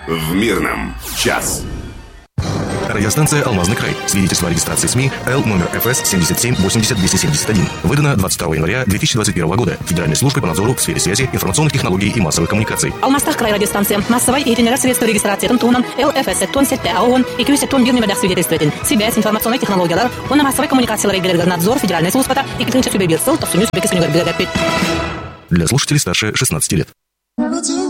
В Мирном. Час. Радиостанция «Алмазный край». Свидетельство о регистрации СМИ Л номер ФС 77-80-271. Выдано 22 января 2021 года Федеральной службой по надзору в сфере связи, информационных технологий и массовых коммуникаций. Алмастах край радиостанция. Массовой и средства регистрации Тунтунан ЛФС Тонсетте АОН и Кюсе Тун Бирнемедах свидетельствует. Связь, информационные технологии, он массовой коммуникации надзор Федеральной службы и клинча субъект СЛ, то сумею субъект для слушателей старше 16 лет.